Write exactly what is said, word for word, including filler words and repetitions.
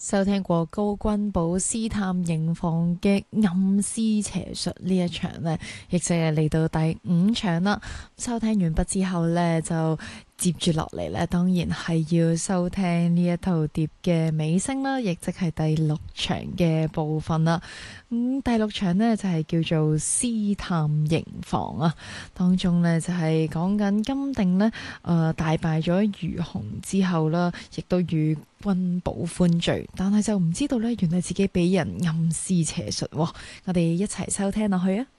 收聽過高君寶私探刑房嘅暗屍邪術呢一場呢，亦就係嚟到第五場啦。收聽完畢之後呢，就接住落嚟呢，當然係要收聽呢一套碟嘅尾聲啦，亦即係第六場嘅部分啦。咁、嗯、第六場呢，就係、是、叫做私探刑房啊，當中呢，就係講緊金定呢，誒、呃、大敗咗余洪之後啦，亦都與君寶歡聚，但係就唔知道呢，原來自己俾人暗施邪術喎。我哋一齊收聽落去啊！